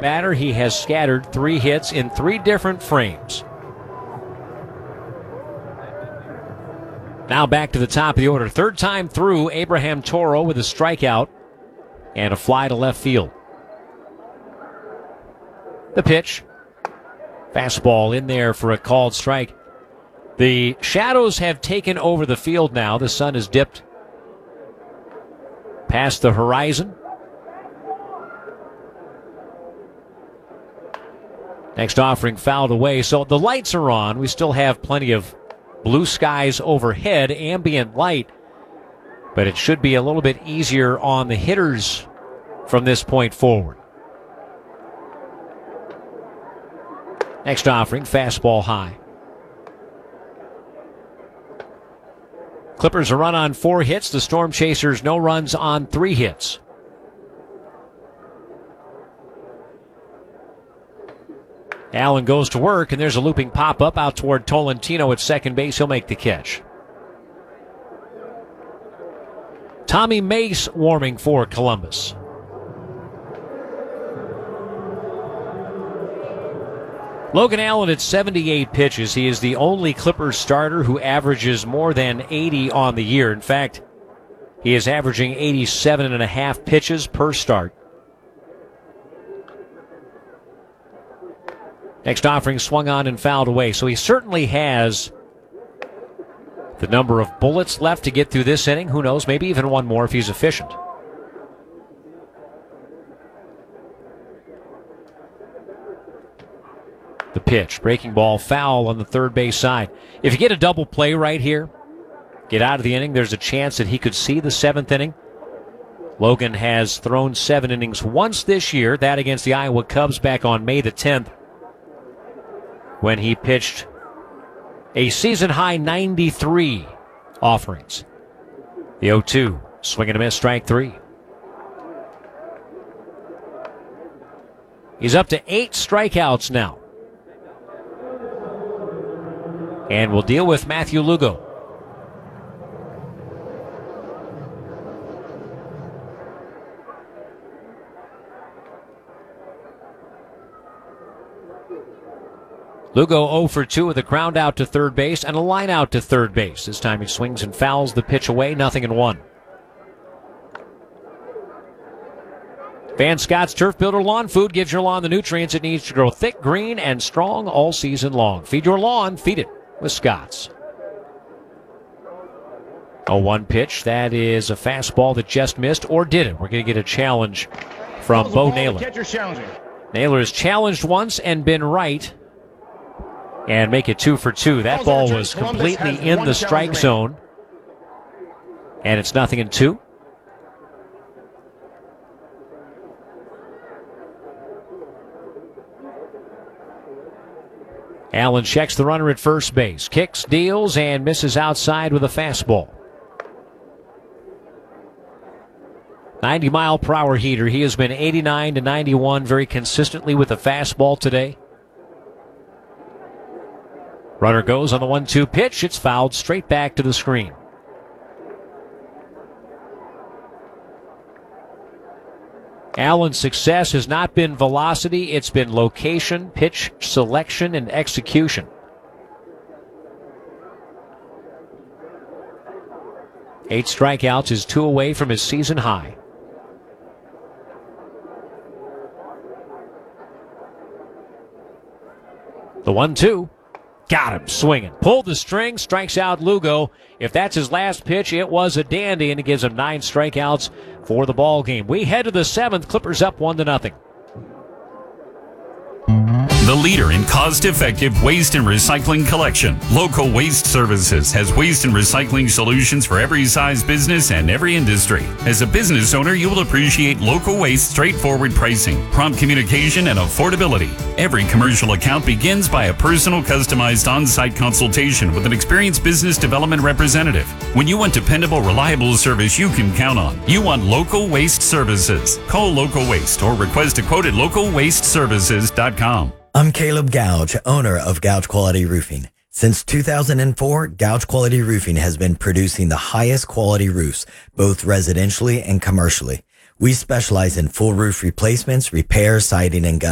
batter. He has scattered 3 hits in 3 different frames. Now back to the top of the order. Third time through, Abraham Toro with a strikeout and a fly to left field. The pitch. Fastball in there for a called strike. The shadows have taken over the field now. The sun has dipped past the horizon. Next offering fouled away. So the lights are on. We still have plenty of blue skies overhead, ambient light. But it should be a little bit easier on the hitters from this point forward. Next offering, fastball high. Clippers a run on 4 hits. The Storm Chasers no runs on 3 hits. Allen goes to work, and there's a looping pop-up out toward Tolentino at second base. He'll make the catch. Tommy Mace warming for Columbus. Logan Allen at 78 pitches. He is the only Clippers starter who averages more than 80 on the year. In fact, he is averaging 87.5 pitches per start. Next offering swung on and fouled away. So he certainly has the number of bullets left to get through this inning. Who knows, maybe even one more if he's efficient. The pitch, breaking ball, foul on the third base side. If you get a double play right here, get out of the inning, there's a chance that he could see the 7th inning. Logan has thrown 7 innings once this year, that against the Iowa Cubs back on May the 10th, when he pitched a season-high 93 offerings. The 0-2, swing and a miss, strike 3. He's up to 8 strikeouts now. And we'll deal with Matthew Lugo. Lugo 0 for 2 with a ground out to third base and a line out to third base. This time he swings and fouls the pitch away, 0-1. Van Scott's Turf Builder Lawn Food gives your lawn the nutrients it needs to grow thick, green, and strong all season long. Feed your lawn, feed it with Scott's. 0-1 pitch. That is a fastball that just missed, or did it? We're going to get a challenge from Bo Naylor. Naylor has challenged once and been right, and make it 2 for 2. That ball was completely in the strike zone, and it's 0-2. Allen checks the runner at first base, kicks, deals, and misses outside with a fastball. 90-mile-per-hour heater. He has been 89 to 91 very consistently with the fastball today. Runner goes on the 1-2 pitch. It's fouled straight back to the screen. Allen's success has not been velocity, it's been location, pitch selection, and execution. Eight strikeouts is 2 away from his season high. The 1-2. Got him swinging. Pulled the string, strikes out Lugo. If that's his last pitch, it was a dandy, and it gives him 9 strikeouts for the ball game. We head to the 7th. Clippers up 1-0. The leader in cost-effective waste and recycling collection, Local Waste Services has waste and recycling solutions for every size business and every industry. As a business owner, you will appreciate Local Waste's straightforward pricing, prompt communication, and affordability. Every commercial account begins by a personal, customized on-site consultation with an experienced business development representative. When you want dependable, reliable service you can count on, you want Local Waste Services. Call Local Waste or request a quote at localwasteservices.com. I'm Caleb Gouge, owner of Gouge Quality Roofing. Since 2004, Gouge Quality Roofing has been producing the highest quality roofs, both residentially and commercially. We specialize in full roof replacements, repair, siding, and